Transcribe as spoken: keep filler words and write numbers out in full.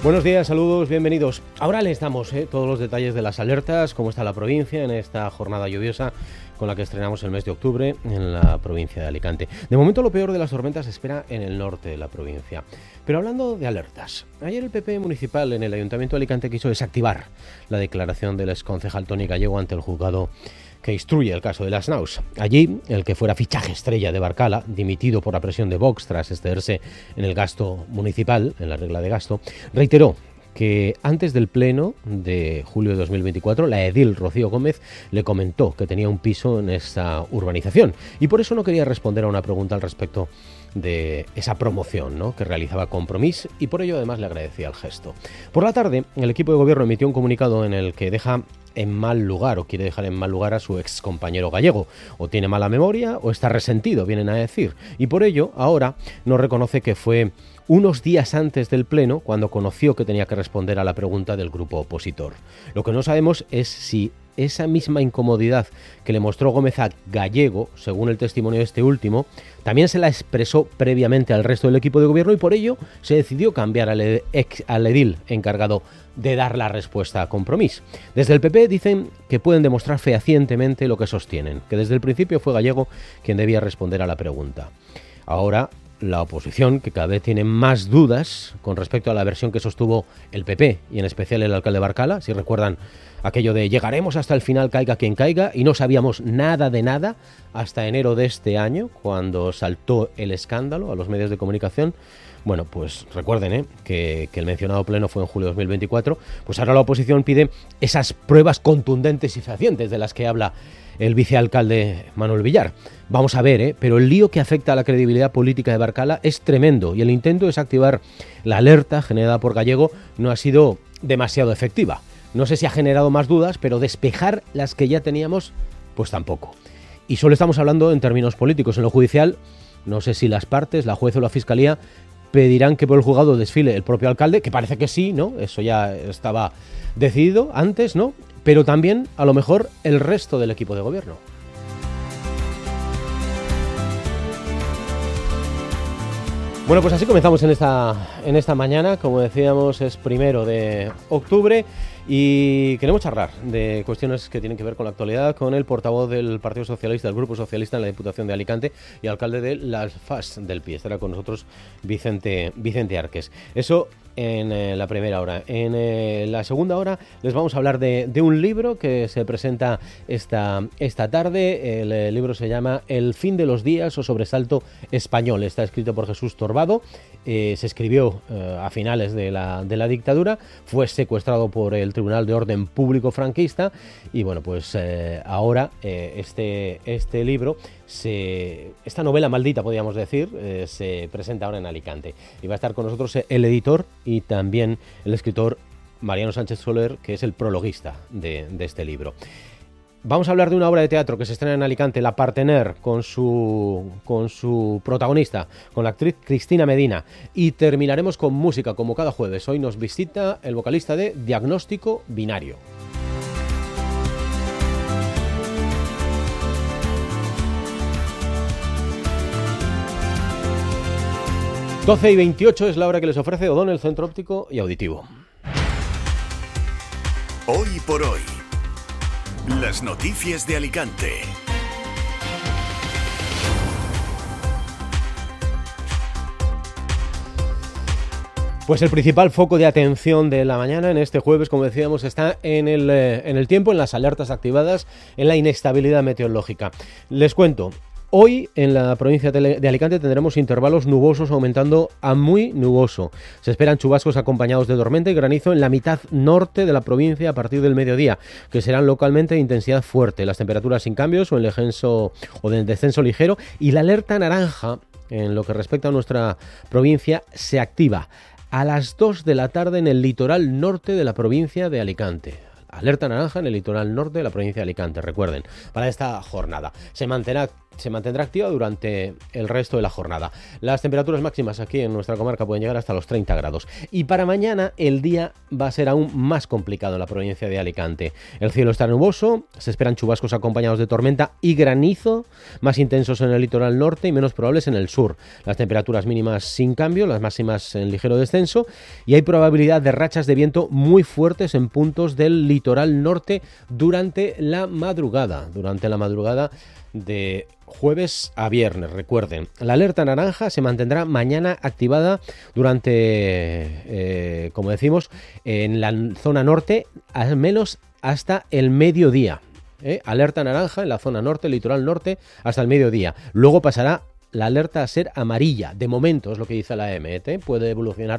Buenos días, saludos, bienvenidos. Ahora les damos eh, todos los detalles de las alertas, cómo está la provincia en esta jornada lluviosa con la que estrenamos el mes de octubre en la provincia de Alicante. De momento lo peor de las tormentas se espera en el norte de la provincia. Pero hablando de alertas, ayer el P P municipal en el Ayuntamiento de Alicante quiso desactivar la declaración del exconcejal Toni Gallego ante el juzgado que instruye el caso de las Naus. Allí, el que fuera fichaje estrella de Barcala, dimitido por la presión de Vox tras excederse en el gasto municipal, en la regla de gasto, reiteró que antes del pleno de julio de dos mil veinticuatro, la edil Rocío Gómez le comentó que tenía un piso en esa urbanización y por eso no quería responder a una pregunta al respecto de esa promoción, ¿no?, que realizaba Compromís, y por ello además le agradecía el gesto. Por la tarde, el equipo de gobierno emitió un comunicado en el que deja en mal lugar o quiere dejar en mal lugar a su ex compañero Gallego. O tiene mala memoria o está resentido, vienen a decir. Y por ello, ahora no reconoce que fue unos días antes del pleno cuando conoció que tenía que responder a la pregunta del grupo opositor. Lo que no sabemos es si esa misma incomodidad que le mostró Gómez a Gallego, según el testimonio de este último, también se la expresó previamente al resto del equipo de gobierno y por ello se decidió cambiar al, ex, al edil encargado de dar la respuesta a Compromís. Desde el P P dicen que pueden demostrar fehacientemente lo que sostienen, que desde el principio fue Gallego quien debía responder a la pregunta. Ahora, la oposición, que cada vez tiene más dudas con respecto a la versión que sostuvo el P P y en especial el alcalde Barcala, si recuerdan aquello de llegaremos hasta el final caiga quien caiga, y no sabíamos nada de nada hasta enero de este año, cuando saltó el escándalo a los medios de comunicación. Bueno, pues recuerden ¿eh? que, que el mencionado pleno fue en julio de dos mil veinticuatro, pues ahora la oposición pide esas pruebas contundentes y fehacientes de las que habla el vicealcalde Manuel Villar. Vamos a ver, ¿eh? pero el lío que afecta a la credibilidad política de Barcala es tremendo y el intento de desactivar la alerta generada por Gallego no ha sido demasiado efectiva. No sé si ha generado más dudas, pero despejar las que ya teníamos, pues tampoco. Y solo estamos hablando en términos políticos. En lo judicial, no sé si las partes, la juez o la fiscalía, pedirán que por el juzgado desfile el propio alcalde, que parece que sí, ¿no? Eso ya estaba decidido antes, ¿no? Pero también, a lo mejor, el resto del equipo de gobierno. Bueno, pues así comenzamos en esta, en esta mañana. Como decíamos, es primero de octubre y queremos charlar de cuestiones que tienen que ver con la actualidad con el portavoz del Partido Socialista, del Grupo Socialista en la Diputación de Alicante y alcalde de Las Fas del Pi. Estará con nosotros Vicente, Vicente Arques. Eso en eh, la primera hora. En eh, la segunda hora les vamos a hablar de, de un libro que se presenta esta, esta tarde. El, el libro se llama El fin de los días o sobresalto español. Está escrito por Jesús Torbado. Eh, se escribió eh, a finales de la, de la dictadura. Fue secuestrado por el Tribunal de Orden Público franquista. Y bueno, pues eh, ahora eh, este, este libro, se, esta novela maldita, podríamos decir, eh, se presenta ahora en Alicante. Y va a estar con nosotros el editor y también el escritor Mariano Sánchez Soler, que es el prologuista de, de este libro. Vamos a hablar de una obra de teatro que se estrena en Alicante, La Partener, con su, con su protagonista, con la actriz Cristina Medina. Y terminaremos con música, como cada jueves. Hoy nos visita el vocalista de Diagnóstico Binario. doce y veintiocho es la hora que les ofrece O'Donnell Centro Óptico y Auditivo. Hoy por hoy, las noticias de Alicante. Pues el principal foco de atención de la mañana en este jueves, como decíamos, está en el, eh, en el tiempo, en las alertas activadas, en la inestabilidad meteorológica. Les cuento. Hoy en la provincia de Alicante tendremos intervalos nubosos aumentando a muy nuboso. Se esperan chubascos acompañados de tormenta y granizo en la mitad norte de la provincia a partir del mediodía, que serán localmente de intensidad fuerte. Las temperaturas sin cambios o en descenso, o de descenso ligero, y la alerta naranja en lo que respecta a nuestra provincia se activa a las dos de la tarde en el litoral norte de la provincia de Alicante. Alerta naranja en el litoral norte de la provincia de Alicante, recuerden, para esta jornada. Se mantendrá, se mantendrá activa durante el resto de la jornada. Las temperaturas máximas aquí en nuestra comarca pueden llegar hasta los treinta grados. Y para mañana el día va a ser aún más complicado en la provincia de Alicante. El cielo está nuboso, se esperan chubascos acompañados de tormenta y granizo, más intensos en el litoral norte y menos probables en el sur. Las temperaturas mínimas sin cambio, las máximas en ligero descenso, y hay probabilidad de rachas de viento muy fuertes en puntos del litoral norte durante la madrugada. Durante la madrugada de jueves a viernes, recuerden. La alerta naranja se mantendrá mañana activada durante, eh, como decimos, en la zona norte, al menos hasta el mediodía. ¿eh? Alerta naranja en la zona norte, litoral norte, hasta el mediodía. Luego pasará la alerta a ser amarilla. De momento, es lo que dice la E M E T, puede evolucionar